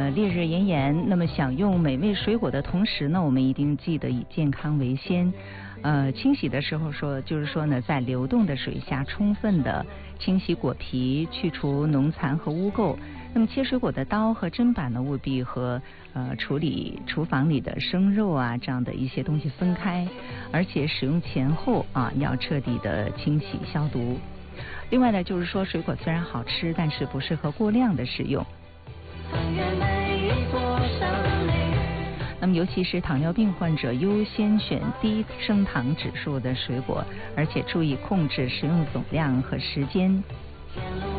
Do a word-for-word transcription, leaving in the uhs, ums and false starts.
呃，烈日炎炎，那么享用美味水果的同时呢，我们一定记得以健康为先。呃，清洗的时候说，就是说呢，在流动的水下充分的清洗果皮，去除农残和污垢。那么切水果的刀和砧板呢，务必和呃处理厨房里的生肉啊这样的一些东西分开，而且使用前后啊要彻底的清洗消毒。另外呢，就是说水果虽然好吃，但是不适合过量的食用。那么尤其是糖尿病患者优先选低升糖指数的水果，而且注意控制食用总量和时间。